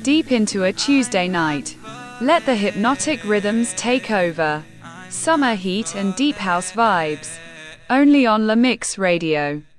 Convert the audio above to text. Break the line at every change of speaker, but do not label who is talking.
deep into a Tuesday night. Let the hypnotic rhythms take over. Summer heat and deep house vibes. Only on La Mix Radio.